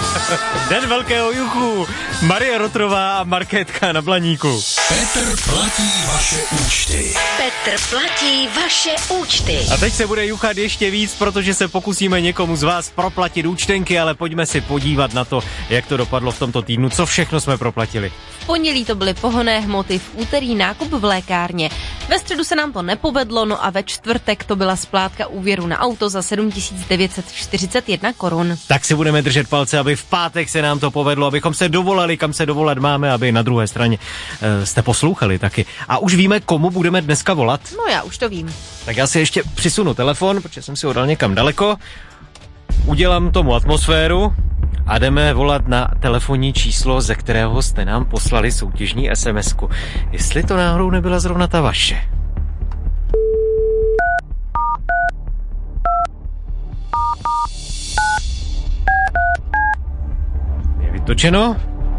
Den velkého juchu. Marie Rotrová a Markétka na Blaníku. Petr platí vaše účty. Petr platí vaše účty. A teď se bude juchat ještě víc, protože se pokusíme někomu z vás proplatit účtenky, ale pojďme si podívat na to, jak to dopadlo v tomto týdnu, co všechno jsme proplatili. V pondělí to byly pohonné hmoty, v úterý nákup v lékárně. Ve středu se nám to nepovedlo, no a ve čtvrtek to byla splátka úvěru na auto za 7941 korun. Tak si budeme držet palce, aby v pátek se nám to povedlo, abychom se dovolali, kam se dovolat máme, aby na druhé straně jste poslouchali taky. A už víme, komu budeme dneska volat? No já už to vím. Tak já si ještě přisunu telefon, protože jsem si ho dal někam daleko. Udělám tomu atmosféru a jdeme volat na telefonní číslo, ze kterého jste nám poslali soutěžní SMS-ku. Jestli to náhodou nebyla zrovna ta vaše. Je vytočeno?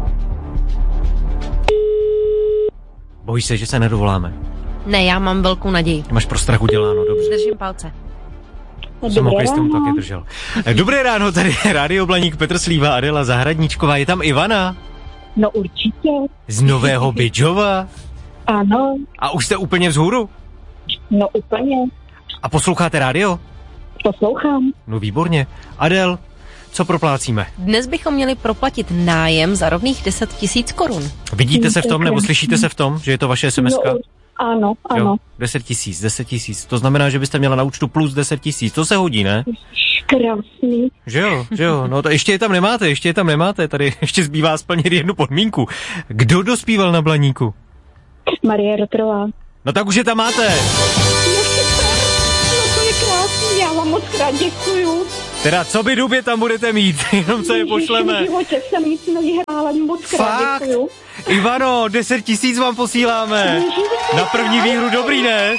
Bojíš se, že se nedovoláme? Ne, já mám velkou naději. Máš pro strach uděláno, dobře. Držím palce. Dobré ráno. Taky držel. Dobré ráno, tady je Rádio Blaník, Petr Slíva, Adela Zahradníčková. Je tam Ivana? No určitě. Z Nového Bydžova? Ano. A už jste úplně vzhůru? No úplně. A posloucháte rádio? Poslouchám. No výborně. Adel, co proplácíme? Dnes bychom měli proplatit nájem za rovných 10 000 korun. Vidíte se v tom, nebo slyšíte se v tom, že je to vaše SMS-ka? No, ano. Jo, 10 000. To znamená, že byste měla na účtu plus 10 000. To se hodí, ne? Krásný. Že jo. No to ještě je tam nemáte. Tady ještě zbývá splnit jednu podmínku. Kdo dospíval na Blaníku? Marie Rotrová. No tak už je tam máte. No to je krásný, já vám moc krát děkuju. Teda co by dubě tam budete mít, jenom co je pošleme. V životě jsem nic nevyhrála, moc krát děkuju. Ivano, 10 000 vám posíláme. Na první výhru dobrý, ne?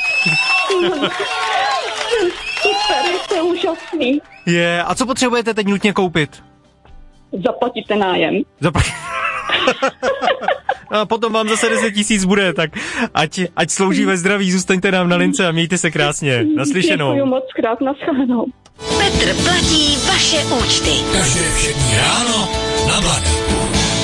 Super, to je úžasný. A co potřebujete teď nutně koupit? Zaplatíte nájem. A potom vám zase 10 000 bude, tak ať slouží ve zdraví, zůstaňte nám na lince a mějte se krásně. Naslyšenou. Děkuju moc krát, nashledanou. Petr platí vaše účty. Každé všední ráno na Blaníku.